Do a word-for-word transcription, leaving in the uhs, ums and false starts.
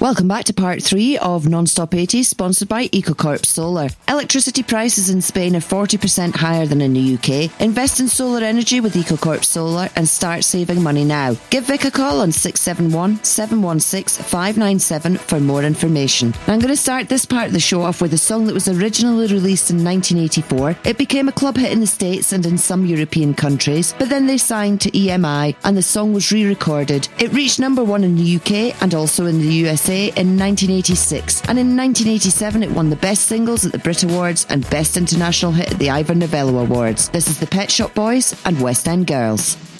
Welcome back to part three of Non-Stop eighties, sponsored by EcoCorp Solar. Electricity prices in Spain are forty percent higher than in the U K. Invest in solar energy with EcoCorp Solar and start saving money now. Give Vic a call on six seven one, seven one six, five nine seven for more information. I'm going to start this part of the show off with a song that was originally released in nineteen eighty-four. It became a club hit in the States and in some European countries, but then they signed to E M I and the song was re-recorded. It reached number one in the U K and also in the U S A in nineteen eighty-six, and in nineteen eighty-seven it won the Best Singles at the Brit Awards and Best International Hit at the Ivor Novello Awards. This is the Pet Shop Boys and West End Girls.